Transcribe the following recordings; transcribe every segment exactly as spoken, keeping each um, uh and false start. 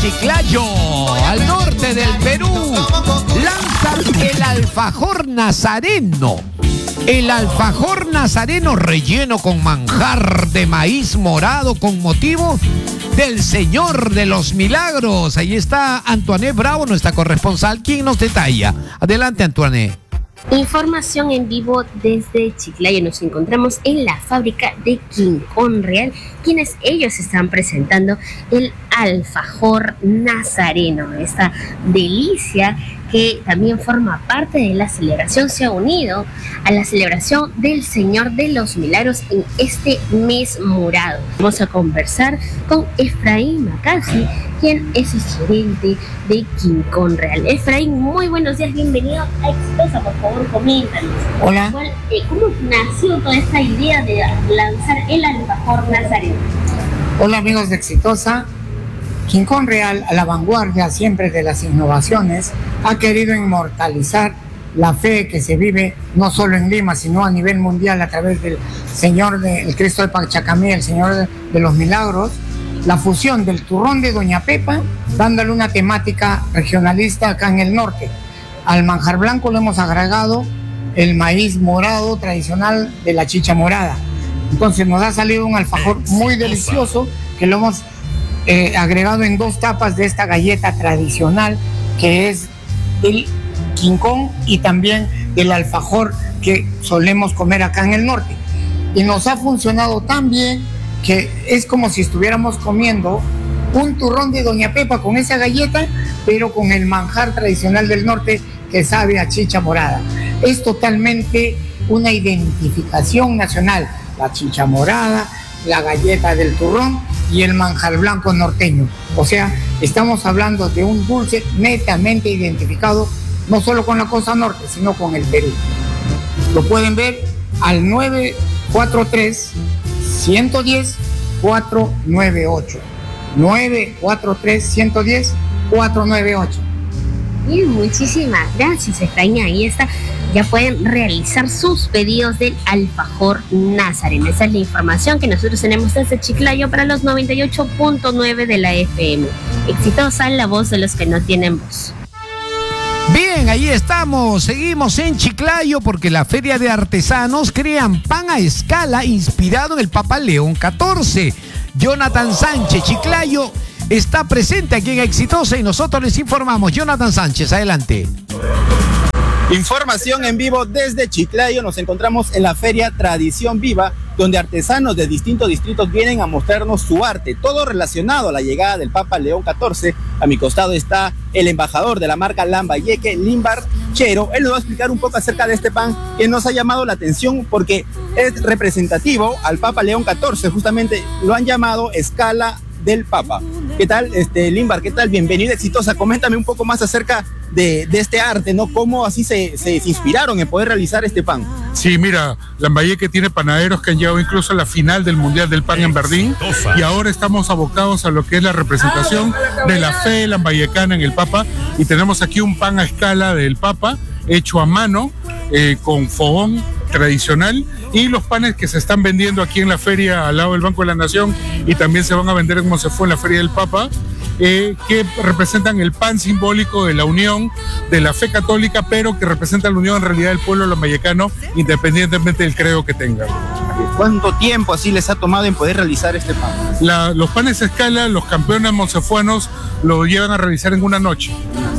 Chiclayo, al norte del Perú, lanzan el alfajor nazareno. El alfajor nazareno relleno con manjar de maíz morado con motivo del Señor de los Milagros. Ahí está Antoine Bravo, nuestra corresponsal, quien nos detalla. Adelante, Antoine. Información en vivo desde Chiclayo. Nos encontramos en la fábrica de Quincón Real, quienes ellos están presentando el alfajor nazareno, esta delicia que también forma parte de la celebración, se ha unido a la celebración del Señor de los Milagros en este mes morado. Vamos a conversar con Efraín Macasi, quien es el gerente de Quincón Real. Efraín, muy buenos días, bienvenido a Exitosa, por favor, coméntanos. Hola. ¿Cuál, eh, ¿Cómo nació toda esta idea de lanzar el alfajor nazareno? Hola amigos de Exitosa. Quincón Real, a la vanguardia siempre de las innovaciones, ha querido inmortalizar la fe que se vive no solo en Lima, sino a nivel mundial a través del Señor del Cristo de Pachacamí, el Señor de, de los Milagros, la fusión del turrón de Doña Pepa, dándole una temática regionalista acá en el norte. Al manjar blanco le hemos agregado el maíz morado tradicional de la chicha morada. Entonces nos ha salido un alfajor muy delicioso que lo hemos Eh, agregado en dos tapas de esta galleta tradicional que es el quincón y también del alfajor que solemos comer acá en el norte, y nos ha funcionado tan bien que es como si estuviéramos comiendo un turrón de Doña Pepa con esa galleta, pero con el manjar tradicional del norte que sabe a chicha morada. Es totalmente una identificación nacional, la chicha morada, la galleta del turrón y el manjar blanco norteño. O sea, estamos hablando de un dulce netamente identificado no solo con la costa norte, sino con el Perú. Lo pueden ver al nueve cuatro tres, uno uno cero, cuatro nueve ocho. nueve cuatro tres, uno uno cero, cuatro nueve ocho. Bien, muchísimas gracias, Efraín. Ahí está. Ya pueden realizar sus pedidos del alfajor nazareno. Esa es la información que nosotros tenemos desde Chiclayo para los noventa y ocho punto nueve de la F M. Exitosa, la voz de los que no tienen voz. Bien, ahí estamos, seguimos en Chiclayo porque la Feria de Artesanos crean pan a escala inspirado en el Papa León catorce. Jonathan Sánchez, Chiclayo, está presente aquí en Exitosa y nosotros les informamos. Jonathan Sánchez, adelante. Información en vivo desde Chiclayo. Nos encontramos en la Feria Tradición Viva, donde artesanos de distintos distritos vienen a mostrarnos su arte, todo relacionado a la llegada del Papa León catorce. A mi costado está el embajador de la marca Lambayeque, Limbar Chero. Él nos va a explicar un poco acerca de este pan que nos ha llamado la atención porque es representativo al Papa León catorce. Justamente lo han llamado escala del Papa. ¿Qué tal, este, Limbar? ¿Qué tal? Bienvenida, Exitosa. Coméntame un poco más acerca de, de este arte, ¿no? ¿Cómo así se, se, se inspiraron en poder realizar este pan? Sí, mira, Lambayeque tiene panaderos que han llegado incluso a la final del Mundial del Pan en Berlín, y ahora estamos abocados a lo que es la representación de la fe lambayecana en el Papa, y tenemos aquí un pan a escala del Papa, hecho a mano, eh, con fogón tradicional, y los panes que se están vendiendo aquí en la feria al lado del Banco de la Nación y también se van a vender como se fue en la Feria del Papa, eh, que representan el pan simbólico de la unión de la fe católica, pero que representa la unión en realidad del pueblo lambayecano, independientemente del credo que tengan. ¿Cuánto tiempo así les ha tomado en poder realizar este pan? La, los panes a escala, los campeones monsefuanos lo llevan a realizar en una noche.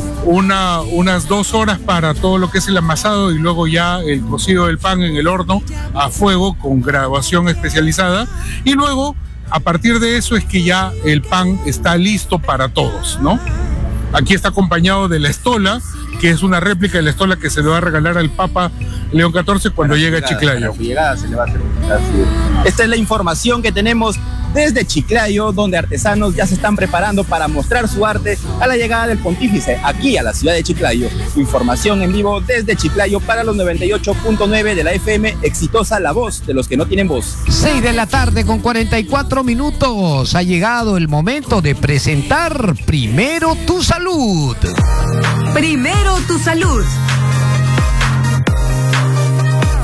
Una, unas dos horas para todo lo que es el amasado y luego ya el cocido del pan en el horno a fuego con graduación especializada, y luego a partir de eso es que ya el pan está listo para todos, ¿no? Aquí está acompañado de la estola, que es una réplica de la estola que se le va a regalar al Papa León catorce cuando llegue a Chiclayo. Para su llegada se le va a hacer. Esta es la información que tenemos desde Chiclayo, donde artesanos ya se están preparando para mostrar su arte a la llegada del pontífice aquí a la ciudad de Chiclayo. Información en vivo desde Chiclayo para los noventa y ocho punto nueve de la F M. Exitosa, la voz de los que no tienen voz. seis de la tarde con cuarenta y cuatro minutos. Ha llegado el momento de presentar Primero Tu Salud. Primero Tu Salud.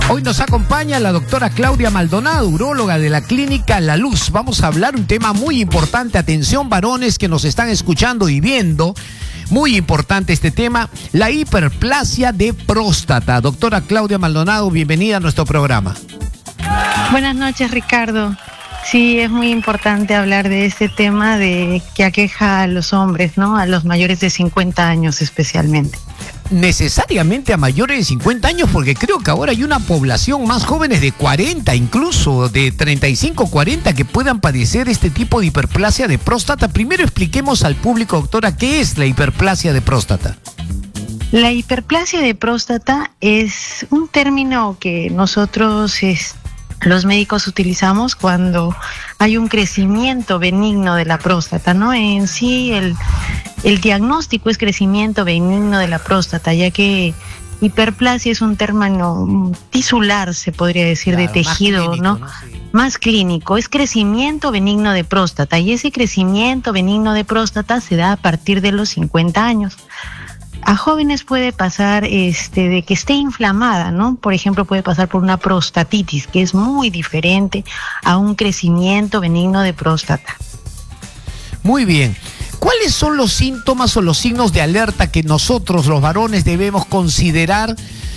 Hoy nos acompaña la doctora Claudia Maldonado, uróloga de la clínica La Luz. Vamos a hablar un tema muy importante. Atención, varones que nos están escuchando y viendo. Muy importante este tema, la hiperplasia de próstata. Doctora Claudia Maldonado, bienvenida a nuestro programa. Buenas noches, Ricardo. Sí, es muy importante hablar de este tema de que aqueja a los hombres, ¿no? A los mayores de cincuenta años especialmente. Necesariamente a mayores de cincuenta años, porque creo que ahora hay una población más jóvenes de cuarenta, incluso de treinta y cinco, cuarenta, que puedan padecer este tipo de hiperplasia de próstata. Primero expliquemos al público, doctora, ¿qué es la hiperplasia de próstata? La hiperplasia de próstata es un término que nosotros es, los médicos utilizamos cuando hay un crecimiento benigno de la próstata, ¿no? En sí el El diagnóstico es crecimiento benigno de la próstata, ya que hiperplasia es un término tisular, se podría decir, claro, de tejido, más clínico, ¿no? ¿no? Sí. Más clínico, es crecimiento benigno de próstata, y ese crecimiento benigno de próstata se da a partir de los cincuenta años. A jóvenes puede pasar este, de que esté inflamada, ¿no? Por ejemplo, puede pasar por una prostatitis, que es muy diferente a un crecimiento benigno de próstata. Muy bien. ¿Cuáles son los síntomas o los signos de alerta que nosotros, los varones, debemos considerar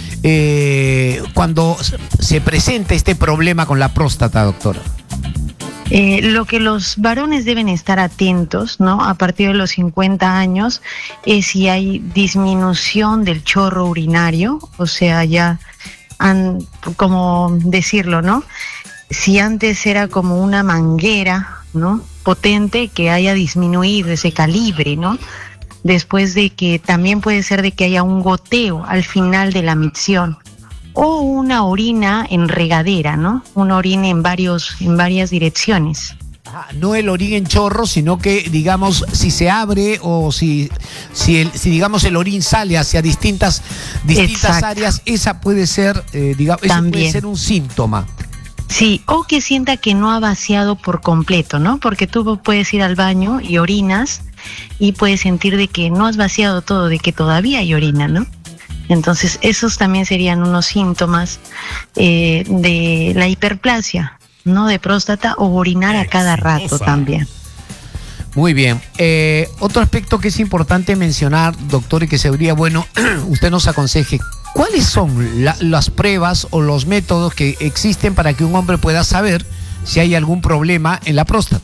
eh, cuando se presenta este problema con la próstata, doctora? Eh, lo que los varones deben estar atentos, ¿no? A partir de los cincuenta años, es si hay disminución del chorro urinario, o sea, ya, han, como decirlo, ¿no? Si antes era como una manguera, ¿no? Potente, que haya disminuido ese calibre, ¿no? Después de que también puede ser de que haya un goteo al final de la micción o una orina en regadera, ¿no? Una orina en varios, en varias direcciones. Ah, no el orín en chorro, sino que, digamos, si se abre o si, si, el, si digamos, el orín sale hacia distintas, distintas áreas, esa puede ser, eh, digamos, ese puede ser un síntoma. Sí, o que sienta que no ha vaciado por completo, ¿no? Porque tú puedes ir al baño y orinas y puedes sentir de que no has vaciado todo, de que todavía hay orina, ¿no? Entonces, esos también serían unos síntomas eh, de la hiperplasia, ¿no? De próstata, o orinar a cada rato también. Muy bien. Eh, otro aspecto que es importante mencionar, doctor, y que sería bueno usted nos aconseje. ¿Cuáles son la, las pruebas o los métodos que existen para que un hombre pueda saber si hay algún problema en la próstata?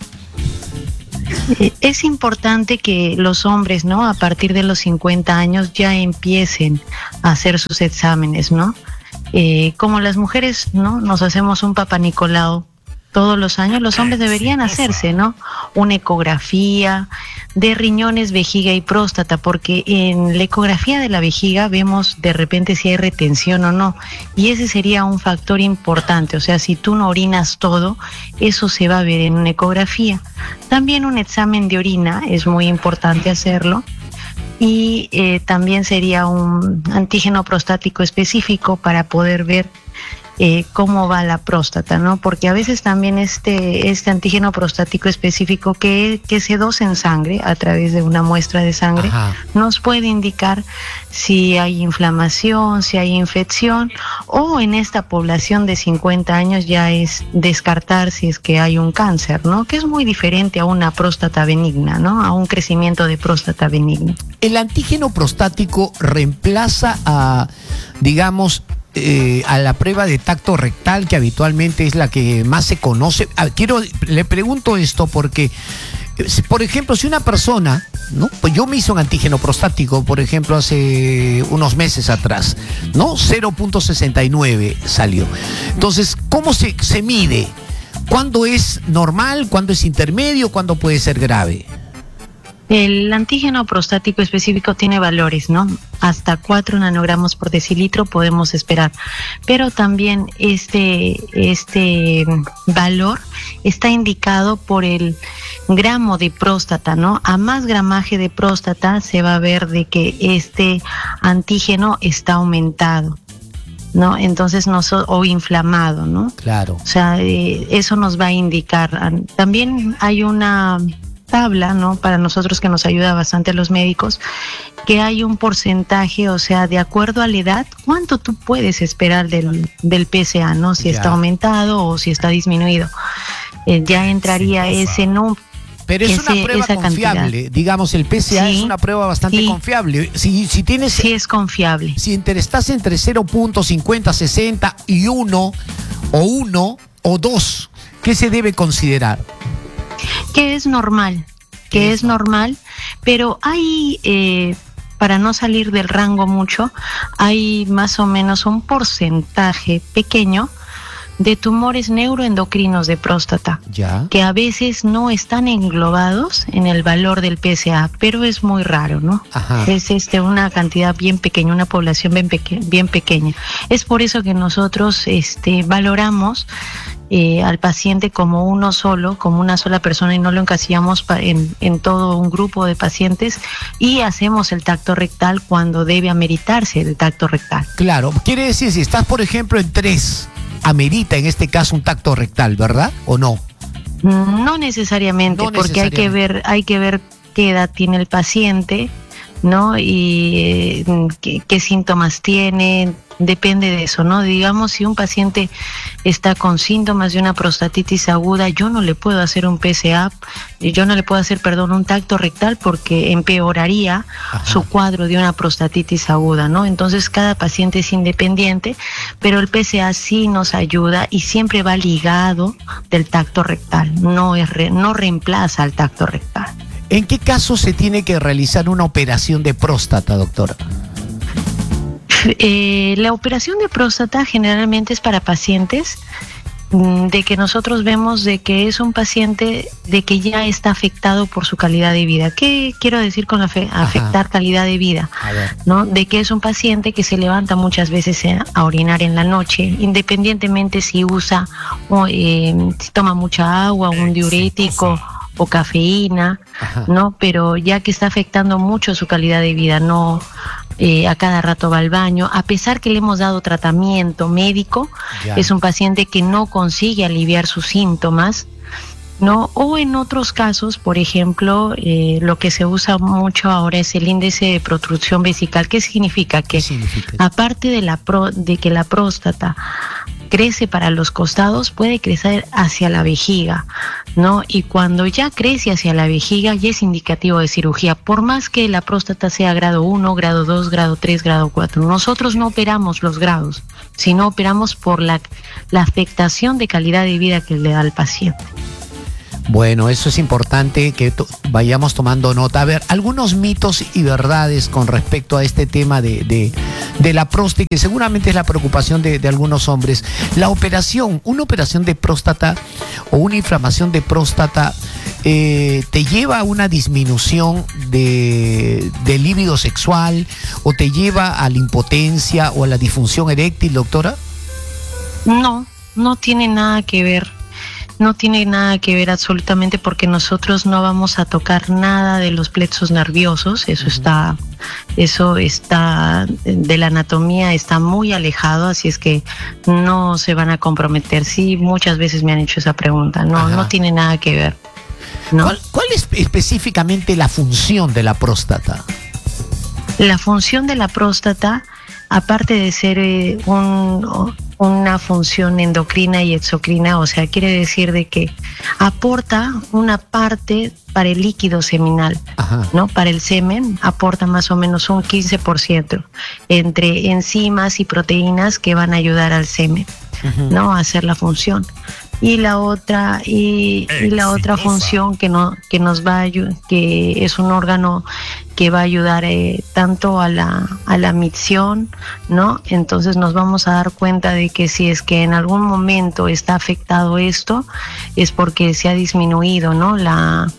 Es importante que los hombres, ¿no? A partir de los cincuenta años ya empiecen a hacer sus exámenes, ¿no? Eh, como las mujeres, ¿no? Nos hacemos un Papá Nicolau todos los años, los hombres deberían hacerse, ¿no? Una ecografía de riñones, vejiga y próstata, porque en la ecografía de la vejiga vemos de repente si hay retención o no, y ese sería un factor importante. O sea, si tú no orinas todo, eso se va a ver en una ecografía. También un examen de orina es muy importante hacerlo, y eh, también sería un antígeno prostático específico para poder ver Eh, cómo va la próstata, ¿no? Porque a veces también este, este antígeno prostático específico que, que se dosa en sangre a través de una muestra de sangre, ajá, nos puede indicar si hay inflamación, si hay infección, o en esta población de cincuenta años ya es descartar si es que hay un cáncer, ¿no? Que es muy diferente a una próstata benigna, ¿no? A un crecimiento de próstata benigna. ¿El antígeno prostático reemplaza a, digamos, Eh, a la prueba de tacto rectal, que habitualmente es la que más se conoce? Ah, quiero, le pregunto esto porque, por ejemplo, si una persona, ¿no? Pues yo me hice un antígeno prostático, por ejemplo, hace unos meses atrás, ¿no? cero punto sesenta y nueve salió. Entonces, ¿cómo se, se mide? ¿Cuándo es normal? ¿Cuándo es intermedio? ¿Cuándo puede ser grave? El antígeno prostático específico tiene valores, ¿no? Hasta cuatro nanogramos por decilitro podemos esperar, pero también este, este valor está indicado por el gramo de próstata, ¿no? A más gramaje de próstata se va a ver de que este antígeno está aumentado, ¿no? Entonces, no so, o inflamado, ¿no? Claro. O sea, eh, eso nos va a indicar. También hay una tabla, ¿no? Para nosotros que nos ayuda bastante a los médicos, que hay un porcentaje, o sea, de acuerdo a la edad, cuánto tú puedes esperar del, del P S A, ¿no? Si ya está aumentado o si está disminuido. Eh, ya entraría sí, ese número. Pero es ese, una prueba confiable, cantidad. Digamos, el P S A sí, es una prueba bastante sí, confiable. Si, si tienes, sí es confiable. Si entre, estás entre cero punto cincuenta, sesenta y uno, o uno, o dos, ¿qué se debe considerar? Que es normal, que es normal, pero hay, eh, para no salir del rango mucho, hay más o menos un porcentaje pequeño de tumores neuroendocrinos de próstata, ya, que a veces no están englobados en el valor del P S A, pero es muy raro, ¿no? Ajá. Es este una cantidad bien pequeña, una población bien, peque bien pequeña. Es por eso que nosotros este, valoramos eh, al paciente como uno solo, como una sola persona, y no lo encasillamos en, en todo un grupo de pacientes, y hacemos el tacto rectal cuando debe ameritarse el tacto rectal. Claro, quiere decir, si estás, por ejemplo, en tres, amerita en este caso un tacto rectal, ¿verdad? ¿O no? No necesariamente, no porque necesariamente. hay que ver, hay que ver qué edad tiene el paciente, ¿no? Y eh, qué, qué síntomas tiene, depende de eso, ¿no? Digamos, si un paciente está con síntomas de una prostatitis aguda, yo no le puedo hacer un P S A, yo no le puedo hacer, perdón, un tacto rectal porque empeoraría Ajá. su cuadro de una prostatitis aguda, ¿no? Entonces cada paciente es independiente, pero el P S A sí nos ayuda y siempre va ligado del tacto rectal, no es re, no reemplaza al tacto rectal. ¿En qué caso se tiene que realizar una operación de próstata, doctora? Eh, la operación de próstata generalmente es para pacientes de que nosotros vemos de que es un paciente de que ya está afectado por su calidad de vida. ¿Qué quiero decir con afe afectar Ajá. calidad de vida? ¿No? De que es un paciente que se levanta muchas veces a orinar en la noche, independientemente si usa o eh, si toma mucha agua, un diurético o cafeína, Ajá. ¿no? Pero ya que está afectando mucho su calidad de vida, no eh, a cada rato va al baño, a pesar que le hemos dado tratamiento médico, ya. es un paciente que no consigue aliviar sus síntomas, ¿no? O en otros casos, por ejemplo, eh, lo que se usa mucho ahora es el índice de protrusión vesical. ¿Qué significa? Que ¿Qué significa? aparte de, la pro, de que la próstata crece para los costados, puede crecer hacia la vejiga, ¿no? Y cuando ya crece hacia la vejiga, ya es indicativo de cirugía, por más que la próstata sea grado uno, grado dos, grado tres, grado cuatro. Nosotros no operamos los grados, sino operamos por la, la afectación de calidad de vida que le da al paciente. Bueno, eso es importante que to vayamos tomando nota. A ver, algunos mitos y verdades con respecto a este tema de, de, de la próstata, que seguramente es la preocupación de, de algunos hombres. La operación, una operación de próstata o una inflamación de próstata, eh, ¿te lleva a una disminución de, de líbido sexual o te lleva a la impotencia o a la disfunción eréctil, doctora? No, no tiene nada que ver. No tiene nada que ver absolutamente, porque nosotros no vamos a tocar nada de los plexos nerviosos, eso uh-huh. está, eso está de la anatomía, está muy alejado, así es que no se van a comprometer. Sí, muchas veces me han hecho esa pregunta, no, Ajá. no tiene nada que ver. ¿No? ¿Cuál, ¿Cuál es específicamente la función de la próstata? La función de la próstata, aparte de ser eh, un, una función endocrina y exocrina, o sea, quiere decir de que aporta una parte para el líquido seminal, Ajá. ¿no? Para el semen aporta más o menos un quince por ciento entre enzimas y proteínas que van a ayudar al semen, uh-huh. ¿no? A hacer la función. Y la otra y, y la otra función que no que nos va a ayudar, que es un órgano que va a ayudar eh, tanto a la a la micción, ¿no? Entonces nos vamos a dar cuenta de que si es que en algún momento está afectado esto, es porque se ha disminuido, ¿no? La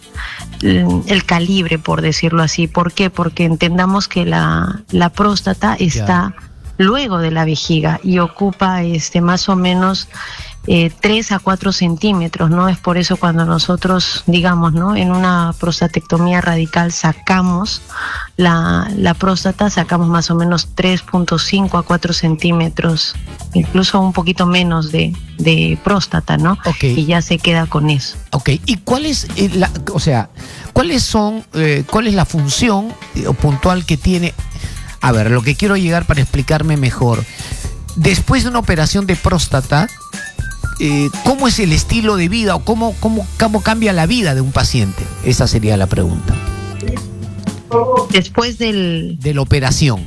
el calibre, por decirlo así. ¿Por qué? Porque entendamos que la la próstata está yeah. luego de la vejiga y ocupa este más o menos eh, tres a cuatro centímetros, ¿no? Es por eso cuando nosotros, digamos, ¿no? En una prostatectomía radical sacamos la, la próstata, sacamos más o menos tres punto cinco a cuatro centímetros, incluso un poquito menos de, de próstata, ¿no? Okay. Y ya se queda con eso. Ok, ¿y cuál es eh, la, o sea, cuáles son, eh, cuál es la función eh, puntual que tiene? A ver, lo que quiero llegar para explicarme mejor. Después de una operación de próstata, eh, ¿cómo es el estilo de vida o cómo, cómo, cómo cambia la vida de un paciente? Esa sería la pregunta. Después del... De la operación.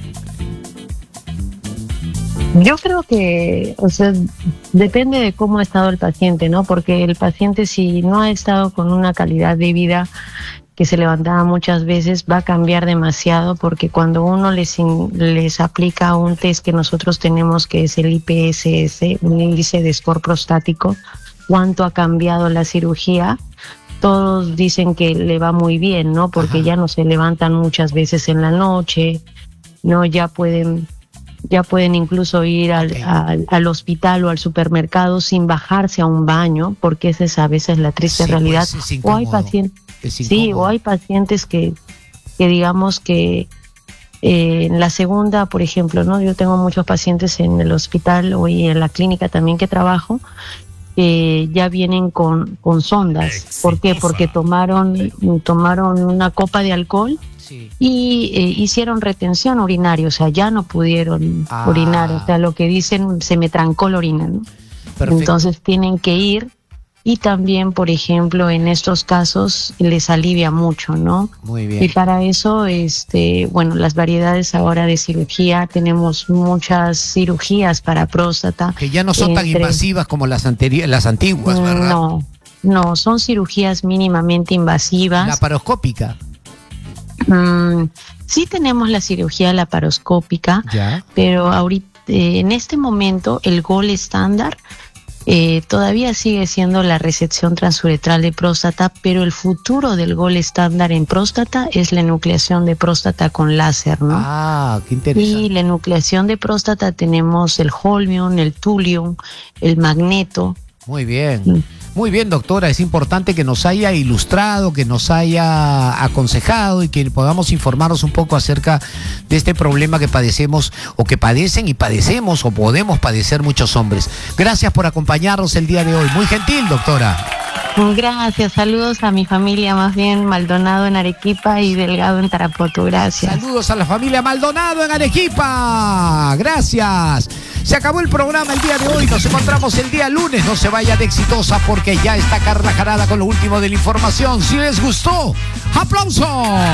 Yo creo que, o sea, depende de cómo ha estado el paciente, ¿no? Porque el paciente, si no ha estado con una calidad de vida que se levantaba muchas veces, va a cambiar demasiado, porque cuando uno les, in, les aplica un test que nosotros tenemos, que es el I P S S, un índice de score prostático, cuánto ha cambiado la cirugía, todos dicen que le va muy bien, ¿no? Porque Ajá. ya no se levantan muchas veces en la noche, ¿no? Ya pueden... ya pueden incluso ir al, okay. al, al hospital o al supermercado sin bajarse a un baño, porque esa es a veces la triste sí, realidad. Pues o hay pacientes, sí, o hay pacientes que, que digamos que eh, en la segunda, por ejemplo, ¿no? Yo tengo muchos pacientes en el hospital o en la clínica también que trabajo, que ya vienen con, con sondas. Exitosa. ¿Por qué? Porque tomaron, tomaron una copa de alcohol. Sí. Y eh, hicieron retención urinaria, o sea, ya no pudieron ah. orinar, o sea, lo que dicen, se me trancó la orina, ¿no? Perfecto. Entonces tienen que ir, y también, por ejemplo, en estos casos les alivia mucho, ¿no? Muy bien. Y para eso, este, bueno, las variedades ahora de cirugía, tenemos muchas cirugías para próstata. Que ya no son entre... tan invasivas como las, anteri- las antiguas, ¿verdad? No, no, son cirugías mínimamente invasivas. Laparoscópica. Mm, sí tenemos la cirugía laparoscópica, ¿Ya? pero ahorita, eh, en este momento, el gold estándar eh, todavía sigue siendo la resección transuretral de próstata, pero el futuro del gold estándar en próstata es la enucleación de próstata con láser, ¿no? Ah, qué interesante. Y la enucleación de próstata tenemos el holmium, el thulium, el magneto. Muy bien. Mm. Muy bien, doctora, es importante que nos haya ilustrado, que nos haya aconsejado y que podamos informarnos un poco acerca de este problema que padecemos o que padecen y padecemos o podemos padecer muchos hombres. Gracias por acompañarnos el día de hoy. Muy gentil, doctora. Gracias, saludos a mi familia, más bien Maldonado en Arequipa y Delgado en Tarapoto, gracias. Saludos a la familia Maldonado en Arequipa, gracias. Se acabó el programa el día de hoy, nos encontramos el día lunes, no se vaya de Exitosa porque ya está Carla Jarada con lo último de la información. Si les gustó, ¡aplauso!